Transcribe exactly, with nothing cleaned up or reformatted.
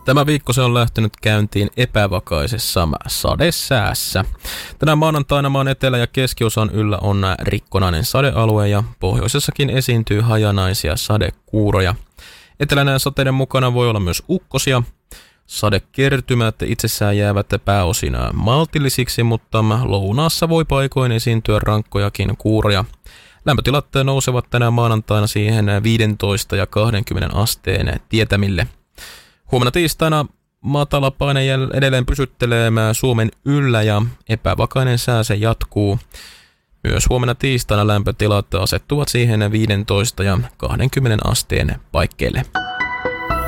Tämä viikko se on lähtenyt käyntiin epävakaisessa sadesäässä. Tänä maanantaina maan etelä- ja keskiosan yllä on rikkonainen sadealue ja pohjoisessakin esiintyy hajanaisia sadekuuroja. Etelänään sateiden mukana voi olla myös ukkosia. Sadekertymät itsessään jäävät pääosin maltillisiksi, mutta lounaassa voi paikoin esiintyä rankkojakin kuuroja. Lämpötilat nousevat tänään maanantaina siihen viisitoista ja kaksikymmentä asteen tietämille. Huomenna tiistaina matala paine edelleen pysyttelee Suomen yllä ja epävakainen sää se jatkuu. Myös huomenna tiistaina lämpötilat asettuvat siihen viisitoista ja kaksikymmentä asteen paikkeille.